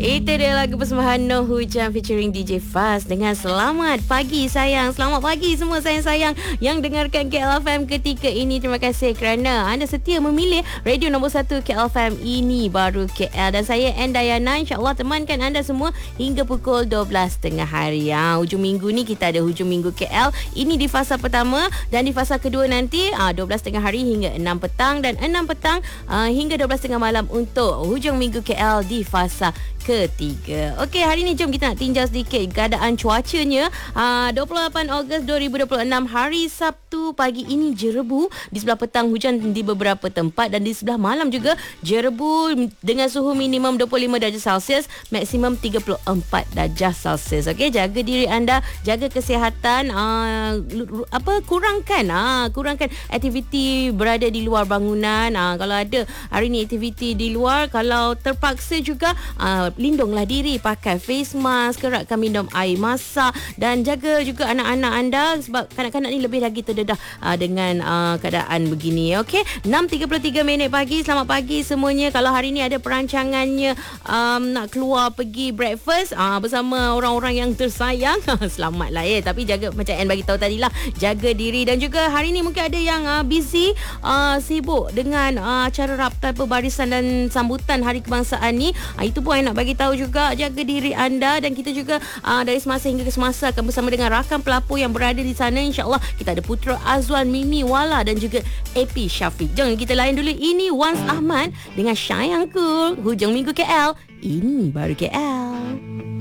Itu dia lagu persembahan No Hujan featuring DJ Faz dengan Selamat Pagi Sayang. Selamat pagi semua sayang-sayang yang dengarkan KLFM ketika ini. Terima kasih kerana anda setia memilih radio nombor 1 KLFM ini baru KL. Dan saya Endayana insyaAllah temankan anda semua hingga pukul 12 tengah hari. Hujung minggu ni kita ada hujung minggu KL. Ini di fasa pertama dan di fasa kedua nanti 12 tengah hari hingga 6 petang dan 6 petang hingga 12 tengah malam untuk hujung minggu KL di fasa ketiga. Okey, hari ni jom kita nak tinjau sedikit keadaan cuacanya. 28 Ogos 2026 hari Sabtu, pagi ini jerebu, di sebelah petang hujan di beberapa tempat dan di sebelah malam juga jerebu dengan suhu minimum 25 darjah Celsius, maksimum 34 darjah Celsius. Okey, jaga diri anda, jaga kesihatan, kurangkan aktiviti berada di luar bangunan. Kalau ada hari ni aktiviti di luar, kalau terpaksa juga lindunglah diri, pakai face mask, keratkan minum air masak dan jaga juga anak-anak anda sebab kanak-kanak ni lebih lagi terdedah dengan keadaan begini. Okey, 6.33 minit pagi. Selamat pagi semuanya. Kalau hari ni ada perancangannya nak keluar pergi breakfast bersama orang-orang yang tersayang, selamatlah ya. Tapi jaga, macam Anne bagi tahu tadilah, jaga diri. Dan juga hari ni mungkin ada yang busy, sibuk dengan acara raptai pembarisan dan sambutan Hari Kebangsaan ni. Itu pun saya nak bagi tahu juga, jaga diri anda. Dan kita juga dari semasa hingga ke semasa akan bersama dengan rakan pelapor yang berada di sana. InsyaAllah kita ada Putra Azwan, Mimi Wala dan juga AP Syafiq. Jom kita layan dulu. Ini Wans Ahmad dengan Sayangku. Hujung minggu KL, ini baru KL.